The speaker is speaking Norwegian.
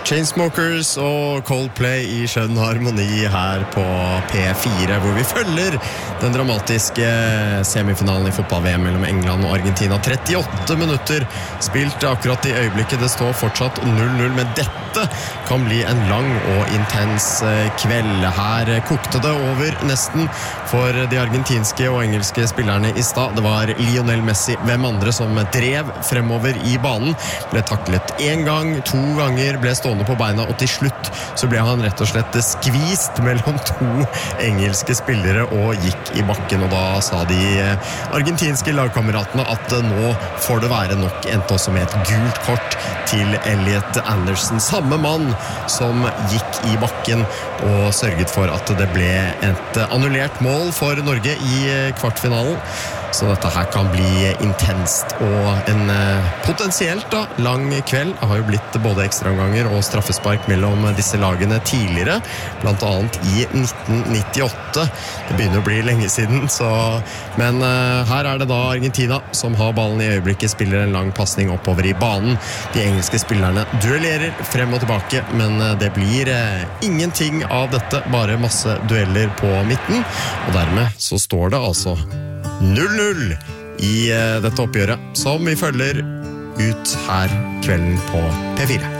Chainsmokers og Coldplay I skjønn harmoni her på P4, hvor vi følger den dramatiske semifinalen I fotball-VM mellom England og Argentina. 38 minutter spilt akkurat I øyeblikket. Det står fortsatt 0-0, men dette kan bli en lang og intens kveld. Her kokte det over nesten for de argentinske og engelske spillerne I stad. Det var Lionel Messi, hvem andre som drev fremover I banen, ble taklet en gang, 2 ganger, ble stående på beina, og til slutt så ble han rett og slett skvist mellom 2 engelske spillere og gikk I bakken, og da sa de argentinske lagkameratene at nå får det være nok, endte også med et gult kort til Elliot Anderson, samme mann som gikk I bakken og sørget for at det ble et annullert mål for Norge I kvartfinalen. Så dette her kan bli intenst og en potensielt da, lang kveld. Det har jo blitt både ekstraomganger og straffespark mellom disse lagene tidligere, blant annet I 1998. Det begynner å bli lenge siden, men her det da Argentina som har ballen I øyeblikket, spiller en lang passning oppover I banen. De engelske spillerne duellerer frem og tilbake, men det blir ingenting av dette, bare masse dueller på midten, og dermed så står det altså 0-0 I dette oppgjøret, som vi følger ut her kvelden på P4.